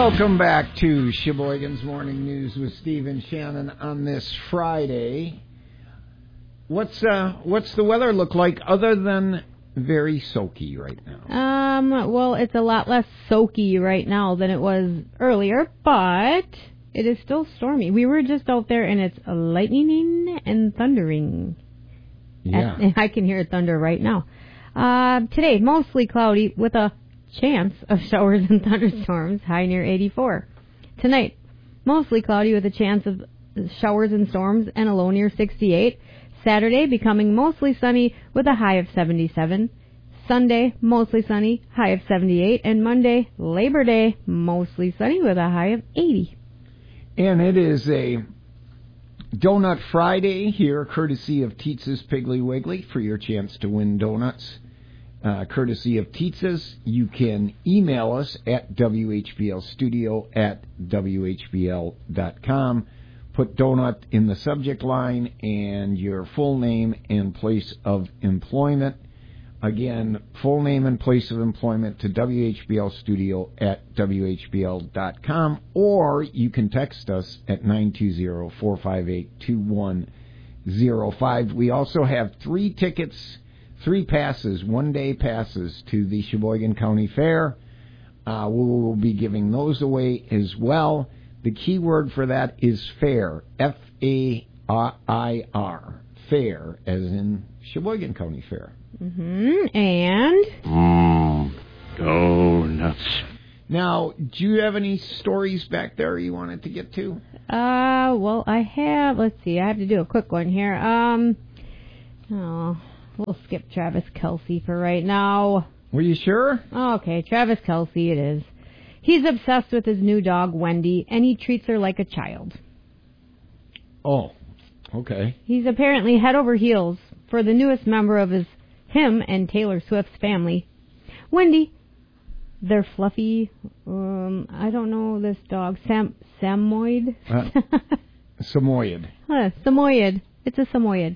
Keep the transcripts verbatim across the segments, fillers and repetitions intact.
Welcome back to Sheboygan's Morning News with Steve and Shannon on this Friday. What's uh, what's the weather look like other than very soaky right now? Um, well, it's a lot less soaky right now than it was earlier, but it is still stormy. We were just out there and it's lightning and thundering. Yeah. And I can hear thunder right now. Uh, today, mostly cloudy with a chance of showers and thunderstorms, high near eighty-four. Tonight, mostly cloudy with a chance of showers and storms and a low near sixty-eight. Saturday, becoming mostly sunny with a high of seventy-seven. Sunday, mostly sunny, high of seventy-eight. And Monday, Labor Day, mostly sunny with a high of eighty. And it is a Donut Friday here, courtesy of Tietz's Piggly Wiggly, for your chance to win donuts. Uh, courtesy of Tietz's. You can email us at W H B L studio at W H B L dot com. Put donut in the subject line and your full name and place of employment. Again, full name and place of employment to W H B L studio at W H B L dot com, or you can text us at nine two zero, four five eight, two one zero five. We also have three tickets, three passes, one-day passes to the Sheboygan County Fair. Uh, we will be giving those away as well. The key word for that is fair, F A I R, fair, as in Sheboygan County Fair. Mm-hmm. And? Mmm, donuts. Now, do you have any stories back there you wanted to get to? Uh, well, I have, let's see, I have to do a quick one here. Um, oh, we'll skip Travis Kelce for right now. Were you sure? Okay, Travis Kelce it is. He's obsessed with his new dog, Wendy, and he treats her like a child. Oh, okay. He's apparently head over heels for the newest member of his him and Taylor Swift's family. Wendy, their fluffy, um, I don't know this dog, Sam Samoyed? Uh, Samoyed. Huh, Samoyed. It's a Samoyed.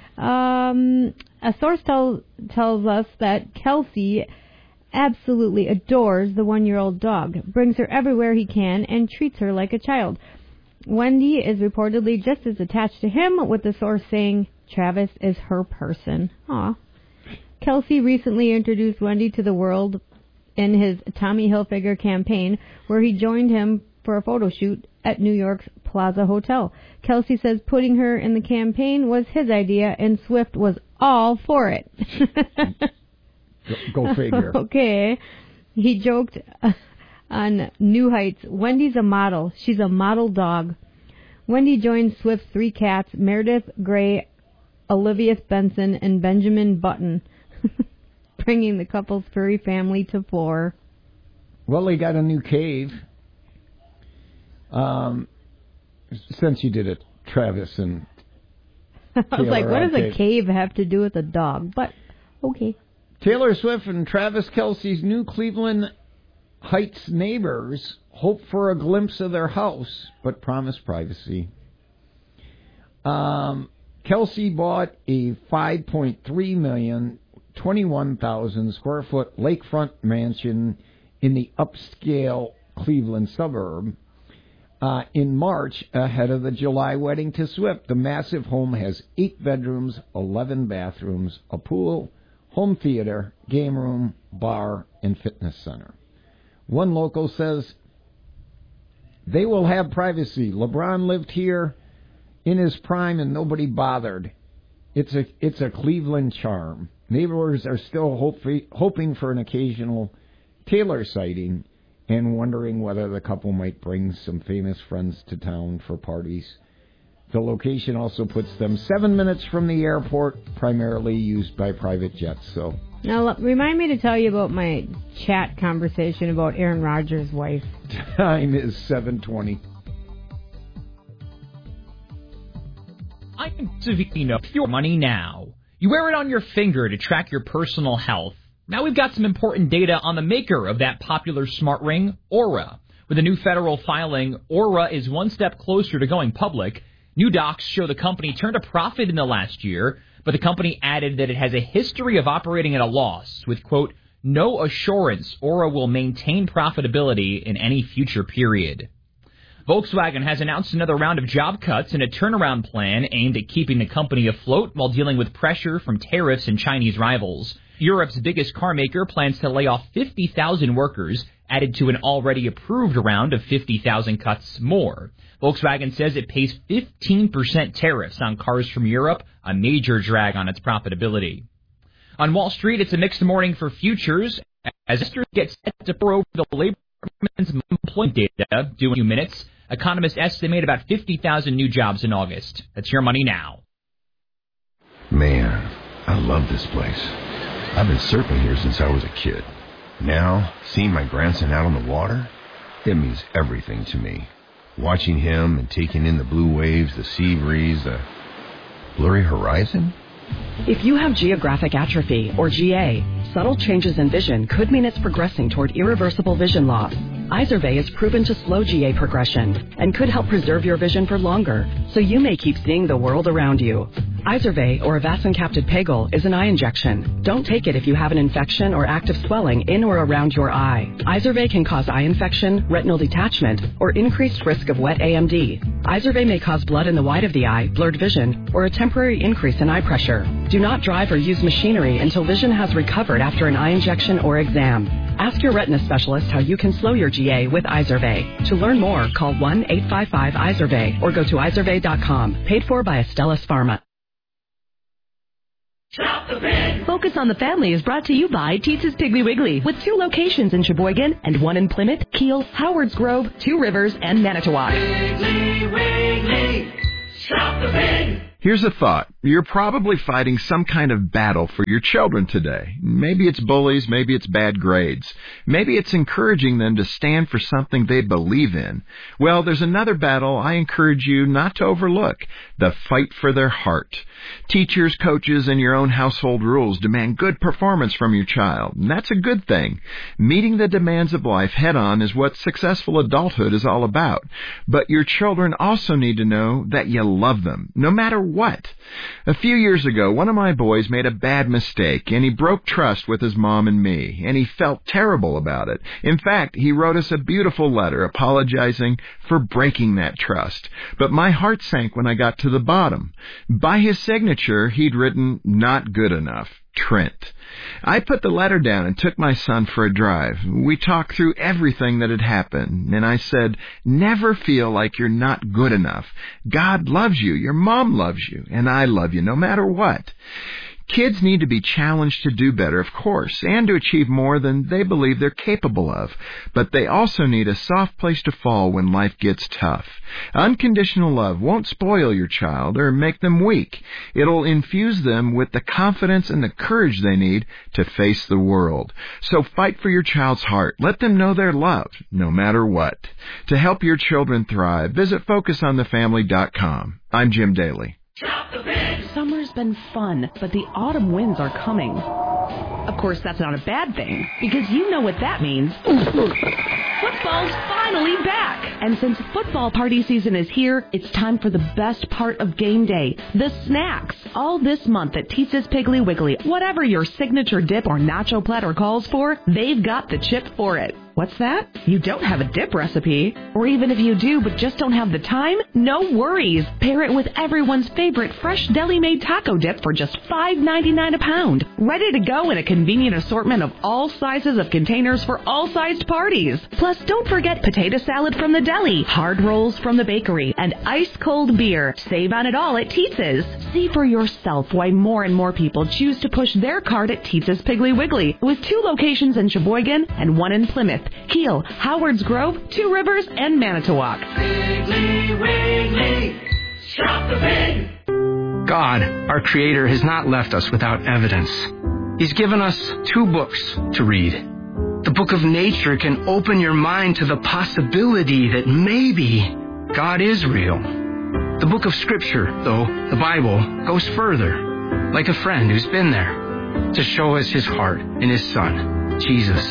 Um, a source tell, tells us that Kelce absolutely adores the one-year-old dog, brings her everywhere he can, and treats her like a child. Wendy is reportedly just as attached to him, with the source saying Travis is her person. Aw. Kelce recently introduced Wendy to the world in his Tommy Hilfiger campaign, where he joined him for a photo shoot at New York's Plaza Hotel. Kelce says putting her in the campaign was his idea, and Swift was all for it. Go figure. Okay. He joked on New Heights, Wendy's a model. She's a model dog. Wendy joined Swift's three cats, Meredith Gray, Olivia Benson, and Benjamin Button, bringing the couple's furry family to four. Well, they got a new cave. Um, since you did it, Travis and I was Taylor, like, what does okay. a cave have to do with a dog? But, okay. Taylor Swift and Travis Kelce's new Cleveland Heights neighbors hope for a glimpse of their house, but promise privacy. Um, Kelce bought a five point three million dollars, twenty-one thousand square foot lakefront mansion in the upscale Cleveland suburb uh, in March ahead of the July wedding to Swift. The massive home has eight bedrooms, eleven bathrooms, a pool, home theater, game room, bar, and fitness center. One local says they will have privacy. LeBron lived here in his prime and nobody bothered. It's a it's a Cleveland charm. Neighbors are still hope, hoping for an occasional Taylor sighting and wondering whether the couple might bring some famous friends to town for parties. The location also puts them seven minutes from the airport, primarily used by private jets. So now, remind me to tell you about my chat conversation about Aaron Rodgers' wife. Time is seven twenty. I'm Savino. Your money now. You wear it on your finger to track your personal health. Now we've got some important data on the maker of that popular smart ring, Aura. With a new federal filing, Aura is one step closer to going public. New docs show the company turned a profit in the last year, but the company added that it has a history of operating at a loss with, quote, no assurance Aura will maintain profitability in any future period. Volkswagen has announced another round of job cuts and a turnaround plan aimed at keeping the company afloat while dealing with pressure from tariffs and Chinese rivals. Europe's biggest car maker plans to lay off fifty thousand workers, added to an already approved round of fifty thousand cuts more. Volkswagen says it pays fifteen percent tariffs on cars from Europe, a major drag on its profitability. On Wall Street, it's a mixed morning for futures as investors get set to pour over the Labor Department's employment data due in a few minutes. Economists estimate about fifty thousand new jobs in August. That's Your Money Now. Man, I love this place. I've been surfing here since I was a kid. Now, seeing my grandson out on the water, it means everything to me. Watching him and taking in the blue waves, the sea breeze, the blurry horizon. If you have geographic atrophy, or G A, subtle changes in vision could mean it's progressing toward irreversible vision loss. Izervay is proven to slow G A progression and could help preserve your vision for longer, so you may keep seeing the world around you. Izervay, or avacincaptad pegol, is an eye injection. Don't take it if you have an infection or active swelling in or around your eye. Izervay can cause eye infection, retinal detachment, or increased risk of wet A M D. Izervay may cause blood in the white of the eye, blurred vision, or a temporary increase in eye pressure. Do not drive or use machinery until vision has recovered after an eye injection or exam. Ask your retina specialist how you can slow your G A with Izervay. To learn more, call one eight five five Izervay or go to izervay dot com. Paid for by Astellas Pharma. Shop the Pig. Focus on the Family is brought to you by Teetz's Piggly Wiggly, with two locations in Sheboygan and one in Plymouth, Kiel, Howards Grove, Two Rivers, and Manitowoc. Piggly Wiggly, shop the pig. Here's a thought. You're probably fighting some kind of battle for your children today. Maybe it's bullies, maybe it's bad grades. Maybe it's encouraging them to stand for something they believe in. Well, there's another battle I encourage you not to overlook, the fight for their heart. Teachers, coaches, and your own household rules demand good performance from your child, and that's a good thing. Meeting the demands of life head-on is what successful adulthood is all about. But your children also need to know that you love them, no matter what. A few years ago, one of my boys made a bad mistake, and he broke trust with his mom and me, and he felt terrible about it. In fact, he wrote us a beautiful letter apologizing for breaking that trust. But my heart sank when I got to the bottom. By his signature, he'd written, "Not good enough, Trent." I put the letter down and took my son for a drive. We talked through everything that had happened, and I said, never feel like you're not good enough. God loves you, your mom loves you, and I love you no matter what. Kids need to be challenged to do better, of course, and to achieve more than they believe they're capable of. But they also need a soft place to fall when life gets tough. Unconditional love won't spoil your child or make them weak. It'll infuse them with the confidence and the courage they need to face the world. So fight for your child's heart. Let them know they're loved, no matter what. To help your children thrive, visit focus on the family dot com. I'm Jim Daly. Summer's been fun, but the autumn winds are coming. Of course, that's not a bad thing, because you know what that means. Football's finally back! And since football party season is here, it's time for the best part of game day, the snacks. All this month at Teetz's Piggly Wiggly, whatever your signature dip or nacho platter calls for, they've got the chip for it. What's that? You don't have a dip recipe? Or even if you do but just don't have the time? No worries. Pair it with everyone's favorite fresh deli-made taco dip for just five ninety-nine a pound. Ready to go in a convenient assortment of all sizes of containers for all sized parties. Plus, don't forget potato salad from the deli, hard rolls from the bakery, and ice-cold beer. Save on it all at Teetz's. See for yourself why more and more people choose to push their cart at Teetz's Piggly Wiggly, with two locations in Sheboygan and one in Plymouth, Kiel, Howards Grove, Two Rivers, and Manitowoc. Piggly Wiggly, shop the pig. God, our Creator, has not left us without evidence. He's given us two books to read. The book of nature can open your mind to the possibility that maybe God is real. The book of Scripture, though, the Bible, goes further, like a friend who's been there, to show us His heart in His Son, Jesus.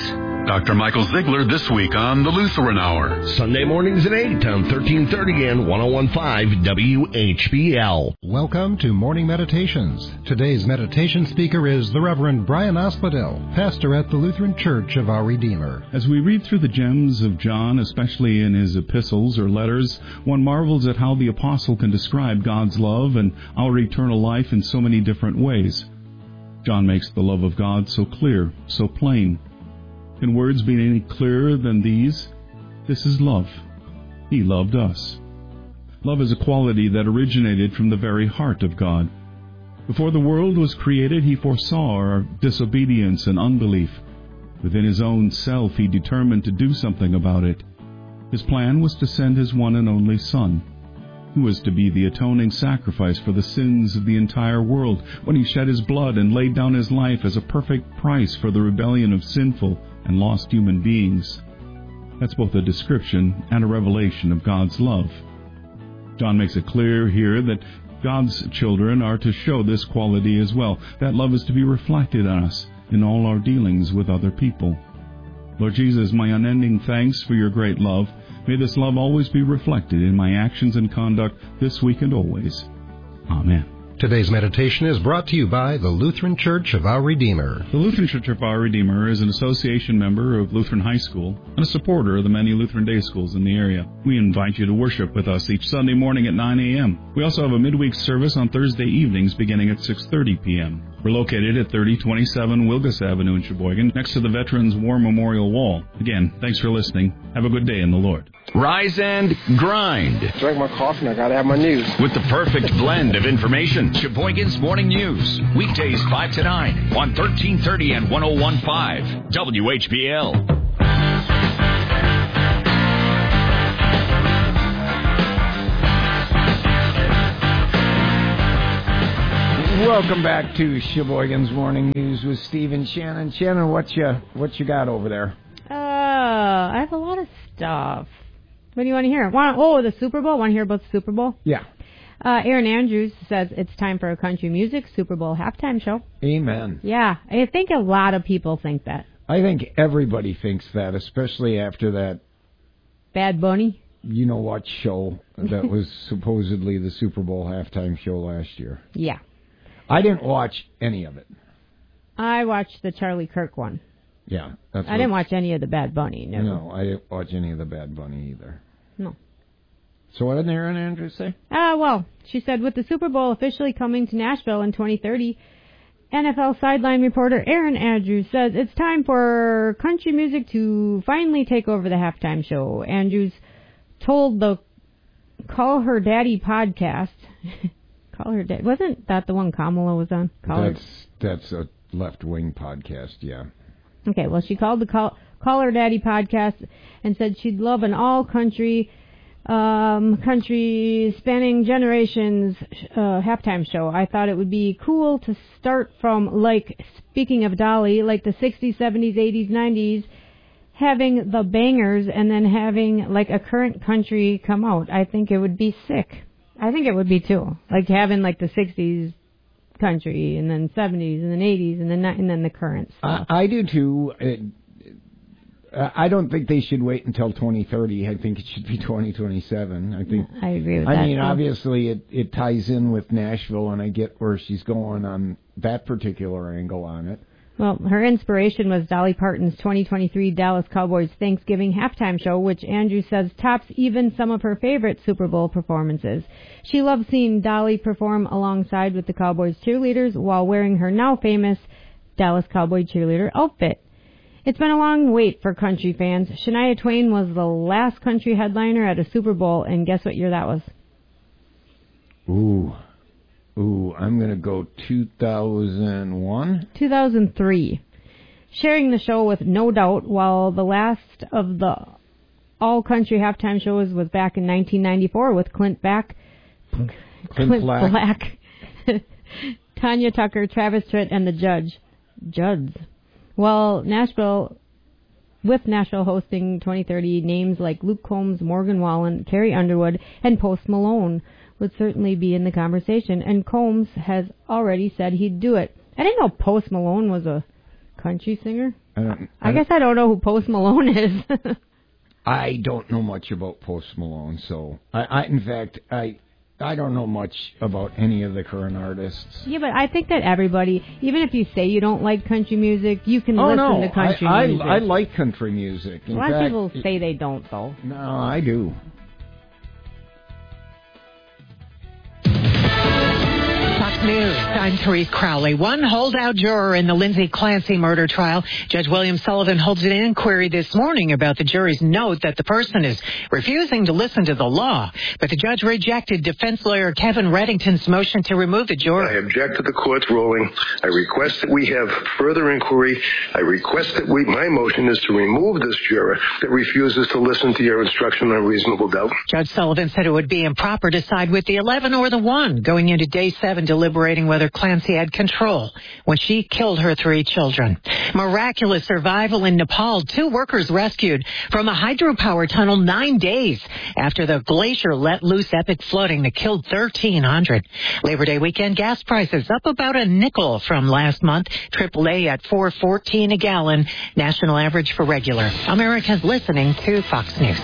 Doctor Michael Ziegler this week on the Lutheran Hour. Sunday mornings at eight on thirteen thirty and one oh one point five W H B L. Welcome to Morning Meditations. Today's meditation speaker is the Reverend Brian Asphodel, pastor at the Lutheran Church of Our Redeemer. As we read through the gems of John, especially in his epistles or letters, one marvels at how the apostle can describe God's love and our eternal life in so many different ways. John makes the love of God so clear, so plain. Can words be any clearer than these? This is love. He loved us. Love is a quality that originated from the very heart of God. Before the world was created, He foresaw our disobedience and unbelief. Within His own self, He determined to do something about it. His plan was to send His one and only Son, who was to be the atoning sacrifice for the sins of the entire world when He shed His blood and laid down His life as a perfect price for the rebellion of sinful and lost human beings. That's both a description and a revelation of God's love. John makes it clear here that God's children are to show this quality as well. That love is to be reflected on us in all our dealings with other people. Lord Jesus, my unending thanks for your great love. May this love always be reflected in my actions and conduct this week and always. Amen. Today's meditation is brought to you by the Lutheran Church of Our Redeemer. The Lutheran Church of Our Redeemer is an association member of Lutheran High School and a supporter of the many Lutheran day schools in the area. We invite you to worship with us each Sunday morning at nine a.m. We also have a midweek service on Thursday evenings beginning at six thirty p.m. We're located at thirty twenty-seven Wilgus Avenue in Sheboygan, next to the Veterans War Memorial Wall. Again, thanks for listening. Have a good day in the Lord. Rise and grind. Drink my coffee and I gotta have my news. With the perfect blend of information. Sheboygan's Morning News. Weekdays five to nine on thirteen thirty and one oh one point five W H B L. Welcome back to Sheboygan's Morning News with Steve and Shannon. Shannon, what you what you got over there? Uh, I have a lot of stuff. What do you want to hear? Want, oh, the Super Bowl. Want to hear about the Super Bowl? Yeah. Uh, Aaron Andrews says it's time for a country music Super Bowl halftime show. Amen. Yeah, I think a lot of people think that. I think everybody thinks that, especially after that Bad Bunny. You know what show that was supposedly the Super Bowl halftime show last year. Yeah. I didn't watch any of it. I watched the Charlie Kirk one. Yeah. That's I didn't watch any of the Bad Bunny. No. No, I didn't watch any of the Bad Bunny either. No. So what did Aaron Andrews say? Ah, uh, well, she said, with the Super Bowl officially coming to Nashville in twenty thirty, N F L sideline reporter Aaron Andrews says it's time for country music to finally take over the halftime show. Andrews told the Call Her Daddy podcast... Call Her Daddy... Wasn't that the one Kamala was on? Call that's, her... that's a left-wing podcast, yeah. Okay, well, she called the Call, Call Her Daddy podcast and said she'd love an all-country, um, country spanning generations uh, halftime show. I thought it would be cool to start from, like, speaking of Dolly, like the sixties, seventies, eighties, nineties, having the bangers and then having, like, a current country come out. I think it would be sick. I think it would be, too. Like, having, like, the sixties country, and then seventies, and then eighties, and then and then the current stuff. I, I do too. It, I don't think they should wait until twenty thirty. I think it should be twenty twenty-seven. I think. I agree with I that. I mean, too. obviously, it, it ties in with Nashville, and I get where she's going on that particular angle on it. Well, her inspiration was Dolly Parton's twenty twenty-three Dallas Cowboys Thanksgiving halftime show, which Andrew says tops even some of her favorite Super Bowl performances. She loves seeing Dolly perform alongside with the Cowboys cheerleaders while wearing her now famous Dallas Cowboy cheerleader outfit. It's been a long wait for country fans. Shania Twain was the last country headliner at a Super Bowl, and guess what year that was? Ooh. Ooh, I'm going to go two thousand one? two thousand three. Sharing the show with No Doubt, while the last of the all-country halftime shows was back in nineteen ninety-four with Clint Back, Clint, Clint Black, Black Tanya Tucker, Travis Tritt, and the Judge. Judds. Well, Nashville, with Nashville hosting twenty thirty, names like Luke Combs, Morgan Wallen, Carrie Underwood, and Post Malone would certainly be in the conversation, and Combs has already said he'd do it. I didn't know Post Malone was a country singer. I, don't, I, I guess I don't know who Post Malone is. I don't know much about Post Malone, so I, I in fact, I I don't know much about any of the current artists. Yeah, but I think that everybody, even if you say you don't like country music, you can oh, listen no. to country I, music. I, I like country music. In a lot fact, of people say they don't, though. No, I do. News. I'm Therese Crowley. One holdout juror in the Lindsay Clancy murder trial. Judge William Sullivan holds an inquiry this morning about the jury's note that the person is refusing to listen to the law. But the judge rejected defense lawyer Kevin Reddington's motion to remove the juror. I object to the court's ruling. I request that we have further inquiry. I request that we, my motion is to remove this juror that refuses to listen to your instruction on reasonable doubt. Judge Sullivan said it would be improper to side with the eleven or the one going into day seven deliberating whether Clancy had control when she killed her three children. Miraculous survival in Nepal. Two workers rescued from a hydropower tunnel nine days after the glacier let loose epic flooding that killed thirteen hundred. Labor Day weekend gas prices up about a nickel from last month. triple A at four fourteen a gallon. National average for regular. Americans listening to Fox News.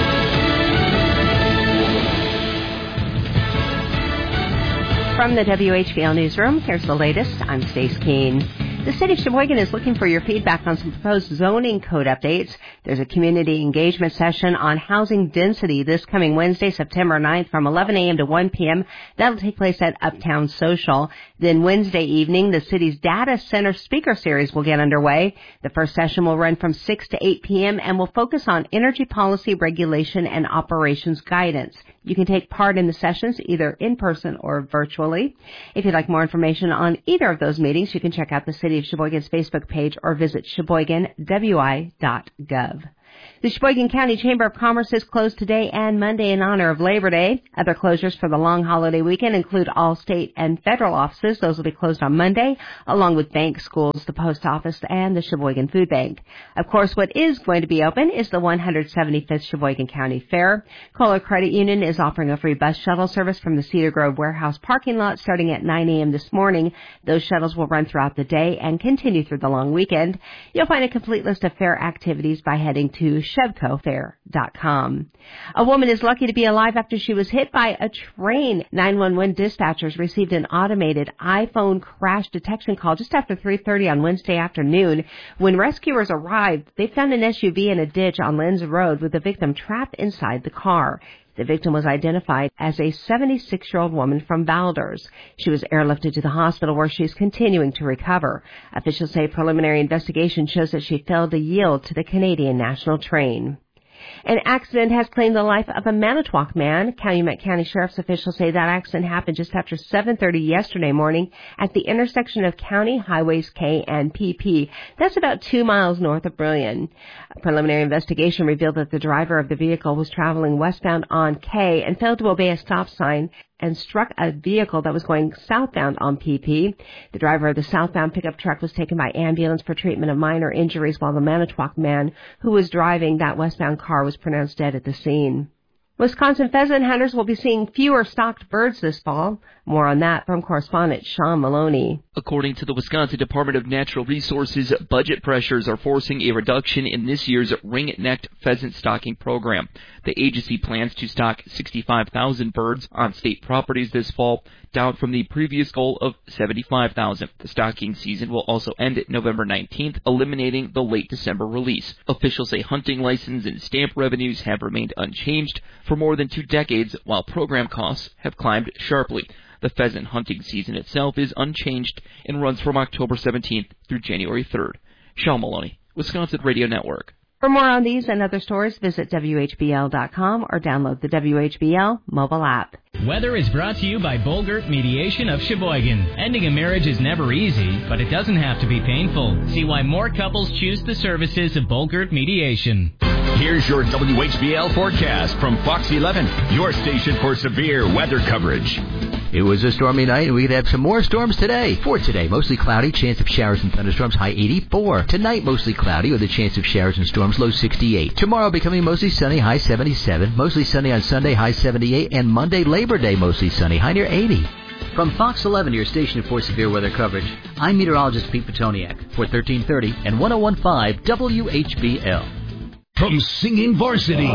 From the W H B L Newsroom, here's the latest. I'm Stace Keene. The City of Sheboygan is looking for your feedback on some proposed zoning code updates. There's a community engagement session on housing density this coming Wednesday, September ninth from eleven a.m. to one p.m. That'll take place at Uptown Social. Then Wednesday evening, the city's data center speaker series will get underway. The first session will run from six to eight p.m. and will focus on energy policy, regulation, and operations guidance. You can take part in the sessions either in person or virtually. If you'd like more information on either of those meetings, you can check out the City of Sheboygan's Facebook page or visit sheboygan w i dot gov. The Sheboygan County Chamber of Commerce is closed today and Monday in honor of Labor Day. Other closures for the long holiday weekend include all state and federal offices. Those will be closed on Monday, along with banks, schools, the post office, and the Sheboygan Food Bank. Of course, what is going to be open is the one hundred seventy-fifth Sheboygan County Fair. Kohler Credit Union is offering a free bus shuttle service from the Cedar Grove warehouse parking lot starting at nine a.m. this morning. Those shuttles will run throughout the day and continue through the long weekend. You'll find a complete list of fair activities by heading to shevco fair dot com. A woman is lucky to be alive after she was hit by a train. nine one one dispatchers received an automated iPhone crash detection call just after three thirty on Wednesday afternoon. When rescuers arrived, they found an S U V in a ditch on Lenz Road with the victim trapped inside the car. The victim was identified as a seventy-six-year-old woman from Valders. She was airlifted to the hospital where she is continuing to recover. Officials say preliminary investigation shows that she failed to yield to the Canadian National train. An accident has claimed the life of a Manitowoc man. Calumet County Sheriff's officials say that accident happened just after seven thirty yesterday morning at the intersection of County Highways K and P P. That's about two miles north of Brillion. A preliminary investigation revealed that the driver of the vehicle was traveling westbound on K and failed to obey a stop sign and struck a vehicle that was going southbound on P P. The driver of the southbound pickup truck was taken by ambulance for treatment of minor injuries, while the Manitowoc man who was driving that westbound car was pronounced dead at the scene. Wisconsin pheasant hunters will be seeing fewer stocked birds this fall. More on that from correspondent Sean Maloney. According to the Wisconsin Department of Natural Resources, budget pressures are forcing a reduction in this year's ring-necked pheasant stocking program. The agency plans to stock sixty-five thousand birds on state properties this fall, down from the previous goal of seventy-five thousand. The stocking season will also end at November nineteenth, eliminating the late December release. Officials say hunting license and stamp revenues have remained unchanged for more than two decades, while program costs have climbed sharply. The pheasant hunting season itself is unchanged and runs from October seventeenth through January third. Sean Maloney, Wisconsin Radio Network. For more on these and other stories, visit W H B L dot com or download the W H B L mobile app. Weather is brought to you by Bolgert Mediation of Sheboygan. Ending a marriage is never easy, but it doesn't have to be painful. See why more couples choose the services of Bolgert Mediation. Here's your W H B L forecast from Fox eleven, your station for severe weather coverage. It was a stormy night, and we could have some more storms today. For today, mostly cloudy, chance of showers and thunderstorms, high eighty-four. Tonight, mostly cloudy with a chance of showers and storms, low sixty-eight. Tomorrow, becoming mostly sunny, high seventy-seven. Mostly sunny on Sunday, high seventy-eight. And Monday, Labor Day, mostly sunny, high near eighty. From Fox eleven, your station for severe weather coverage, I'm meteorologist Pete Petoniak for thirteen thirty and ten fifteen W H B L. From singing varsity,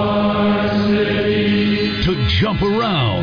varsity to jump around,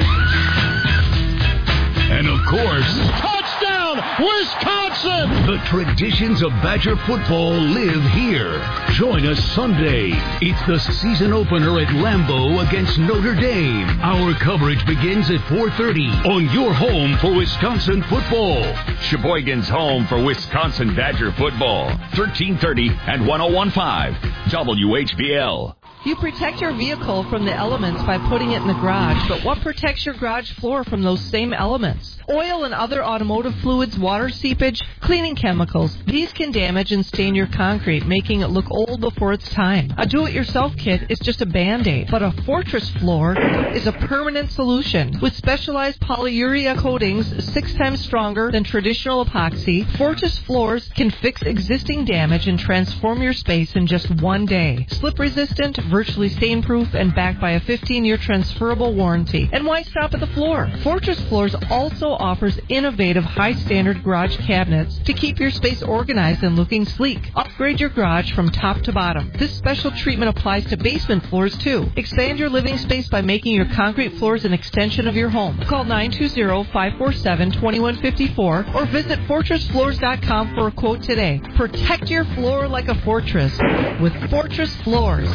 and of course, touchdown, Wisconsin! The traditions of Badger football live here. Join us Sunday. It's the season opener at Lambeau against Notre Dame. Our coverage begins at four thirty on your home for Wisconsin football. Sheboygan's home for Wisconsin Badger football. thirteen thirty and ten fifteen W H B L. You protect your vehicle from the elements by putting it in the garage, but what protects your garage floor from those same elements? Oil and other automotive fluids, water seepage, cleaning chemicals. These can damage and stain your concrete, making it look old before its time. A do-it-yourself kit is just a Band-Aid, but a Fortress floor is a permanent solution. With specialized polyurea coatings six times stronger than traditional epoxy, Fortress floors can fix existing damage and transform your space in just one day. Slip-resistant, virtually stain-proof, and backed by a fifteen-year transferable warranty. And why stop at the floor? Fortress Floors also offers innovative, high-standard garage cabinets to keep your space organized and looking sleek. Upgrade your garage from top to bottom. This special treatment applies to basement floors, too. Expand your living space by making your concrete floors an extension of your home. Call nine two zero, five four seven, two one five four or visit fortress floors dot com for a quote today. Protect your floor like a fortress with Fortress Floors.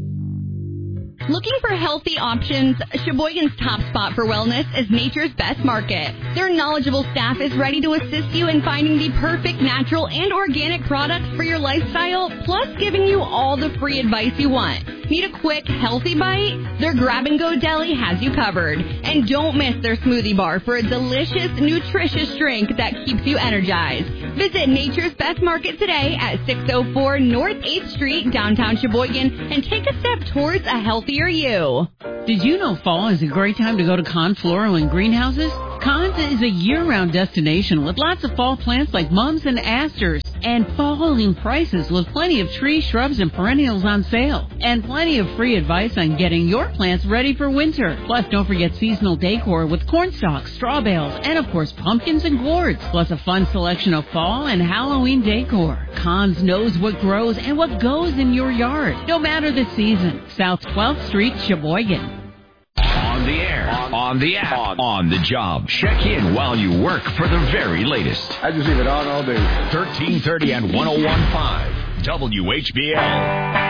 Looking for healthy options? Sheboygan's top spot for wellness is Nature's Best Market. Their knowledgeable staff is ready to assist you in finding the perfect natural and organic products for your lifestyle, plus giving you all the free advice you want. Need a quick, healthy bite? Their grab-and-go deli has you covered. And don't miss their smoothie bar for a delicious, nutritious drink that keeps you energized. Visit Nature's Best Market today at six oh four North eighth Street, downtown Sheboygan, and take a step towards a healthier you. Did you know fall is a great time to go to Kahn Floral and Greenhouses? Kahn's is a year-round destination with lots of fall plants like mums and asters, and falling prices with plenty of trees, shrubs, and perennials on sale, and plenty of free advice on getting your plants ready for winter. Plus, don't forget seasonal decor with corn stalks, straw bales, and of course pumpkins and gourds, plus a fun selection of fall and Halloween decor. Kahn's knows what grows and what goes in your yard, no matter the season. South twelfth Street, Sheboygan. On the air, on, on the app, on, on the job. Check in while you work for the very latest. I just leave it on all day. thirteen thirty and ten fifteen W H B L.